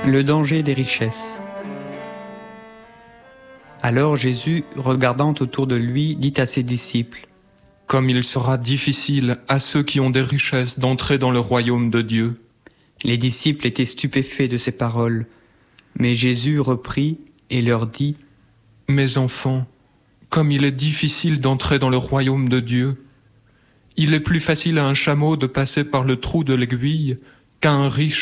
Le danger des richesses. Alors Jésus, regardant autour de lui, dit à ses disciples : Comme il sera difficile à ceux qui ont des richesses d'entrer dans le royaume de Dieu. Les disciples étaient stupéfaits de ces paroles. Mais Jésus reprit et leur dit : Mes enfants, comme il est difficile d'entrer dans le royaume de Dieu, il est plus facile à un chameau de passer par le trou de l'aiguille qu'à un riche